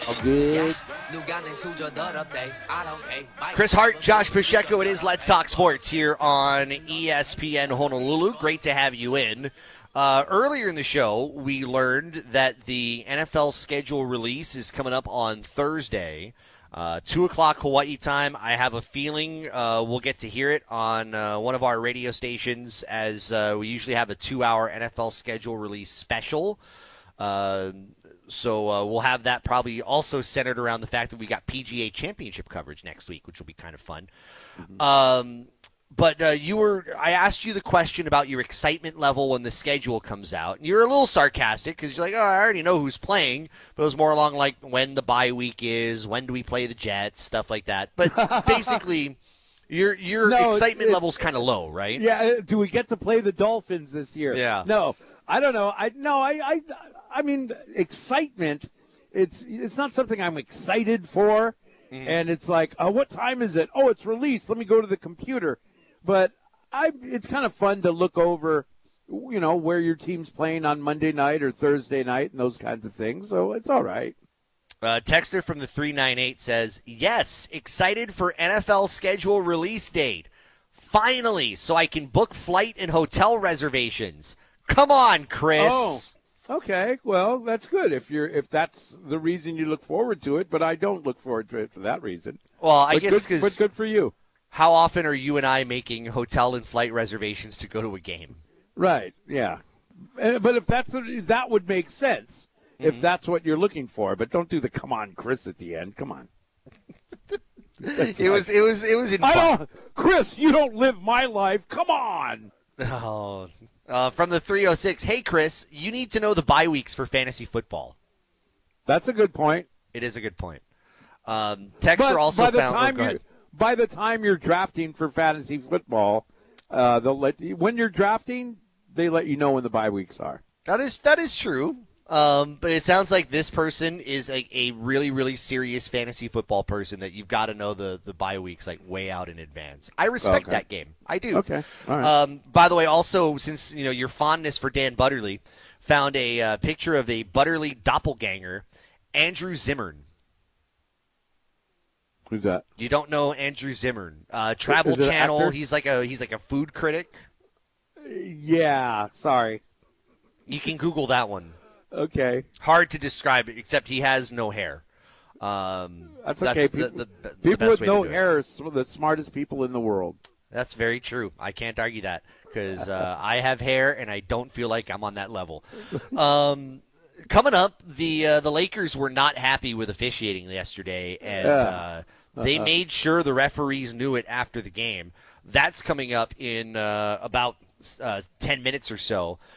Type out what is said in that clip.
All good. Chris Hart, Josh Pacheco, it is Let's Talk Sports here on ESPN Honolulu. Great to have you in. Earlier in the show, we learned that the NFL schedule release is coming up on Thursday, 2 o'clock Hawaii time. I have a feeling we'll get to hear it on one of our radio stations, as we usually have a 2-hour NFL schedule release special. So we'll have that probably also centered around the fact that we got PGA Championship coverage next week, which will be kind of fun. Mm-hmm. But I asked you the question about your excitement level when the schedule comes out. And you're a little sarcastic because you're like, oh, I already know who's playing. But it was more along like when the bye week is, when do we play the Jets, stuff like that. But basically, your excitement level's kind of low, right? Yeah. Do we get to play the Dolphins this year? Yeah. No, I don't know. I mean, excitement. It's not something I'm excited for. Mm-hmm. And it's like, what time is it? Oh, it's released. Let me go to the computer. But it's kind of fun to look over, where your team's playing on Monday night or Thursday night and those kinds of things. So it's all right. Texter from the 398 says, yes, excited for NFL schedule release date. Finally, so I can book flight and hotel reservations. Come on, Chris. Oh, okay. Well, that's good if that's the reason you look forward to it, but I don't look forward to it for that reason. Well, I guess because but good for you. How often are you and I making hotel and flight reservations to go to a game? Right, yeah. But if that would make sense if that's what you're looking for. But don't do the "come on, Chris" at the end. Come on. It was in fun. Chris, you don't live my life. Come on. Oh. From the 306, hey Chris, you need to know the bye weeks for fantasy football. That's a good point. It is a good point. Texter also found. By the time you're drafting for fantasy football, when you're drafting, they let you know when the bye weeks are. That is true. But it sounds like this person is a really, really serious fantasy football person that you've got to know the bye weeks like way out in advance. I respect that game. I do. Okay. All right. By the way, also, since your fondness for Dan Butterly, found a picture of a Butterly doppelganger, Andrew Zimmern. Who's that? You don't know Andrew Zimmern? Travel Channel. He's like a food critic. Yeah. Sorry. You can Google that one. Okay. Hard to describe, except he has no hair. That's okay. People with no hair are some of the smartest people in the world. That's very true. I can't argue that because I have hair and I don't feel like I'm on that level. Coming up, the Lakers were not happy with officiating yesterday, and they made sure the referees knew it after the game. That's coming up in about 10 minutes or so.